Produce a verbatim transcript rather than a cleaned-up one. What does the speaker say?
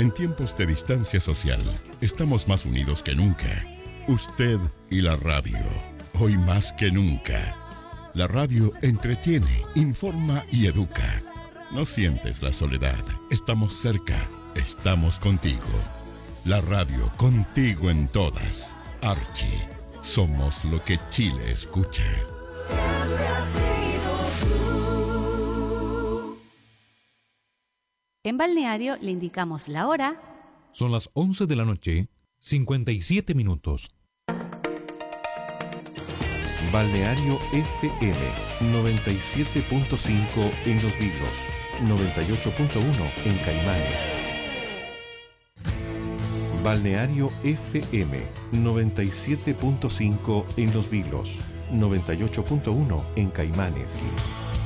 En tiempos de distancia social, estamos más unidos que nunca. Usted y la radio, hoy más que nunca. La radio entretiene, informa y educa. No sientes la soledad, estamos cerca, estamos contigo. La radio, contigo en todas. Archie, somos lo que Chile escucha. Siempre has sido tú. En Balneario le indicamos la hora. Son las once de la noche, cincuenta y siete minutos. Balneario F M noventa y siete punto cinco en Los Vilos, noventa y ocho punto uno en Caimanes. Balneario F M noventa y siete punto cinco en Los Vilos, noventa y ocho punto uno en Caimanes.